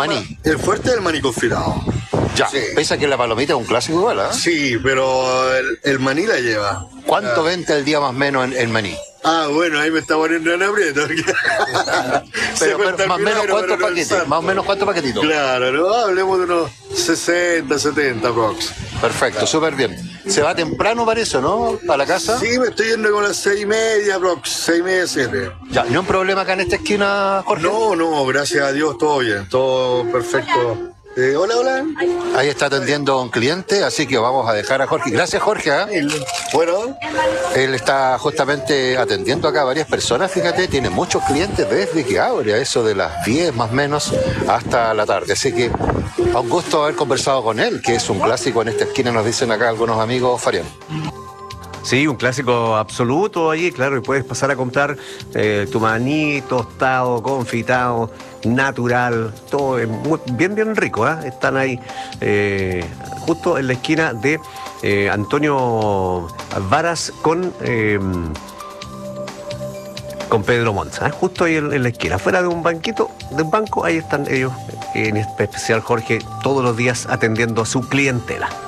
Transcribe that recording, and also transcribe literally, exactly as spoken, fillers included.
maní. El fuerte es el maní confitado. Ya, Sí. pese a que la palomita es un clásico igual, ¿ah? Sí, pero el, el maní la lleva. ¿Cuánto Ah. vende al día más o menos en, en maní? Ah, bueno, ahí me está poniendo en aprieto. Se Pero, cuenta pero el más o menos milagro, cuántos pero no el paquetes, santo. más o menos cuántos paquetitos. Claro, ¿no? Hablemos de unos sesenta, setenta prox. Perfecto, súper bien. Se va temprano para eso, ¿no? A la casa. Sí, me estoy yendo con las seis y media prox, seis y media, siete. Ya, ¿no hay un problema acá en esta esquina, Jorge? No, no, gracias a Dios, todo bien, todo perfecto. Eh, hola, hola. Ahí está atendiendo a un cliente, así que vamos a dejar a Jorge. Gracias, Jorge. ¿ah? Bueno, Él está justamente atendiendo acá a varias personas, fíjate, tiene muchos clientes desde que abre, a eso de las diez más o menos hasta la tarde. Así que a un gusto haber conversado con él, que es un clásico en esta esquina, nos dicen acá algunos amigos, Farión. Sí, un clásico absoluto allí, claro, y puedes pasar a comprar eh, tu maní tostado, confitado, natural, todo es muy, bien, bien rico, ¿eh? Están ahí eh, justo en la esquina de eh, Antonio Varas con, eh, con Pedro Monza, ¿eh? Justo ahí en, en la esquina, fuera de un banquito, de un banco, ahí están ellos, en especial Jorge, todos los días atendiendo a su clientela.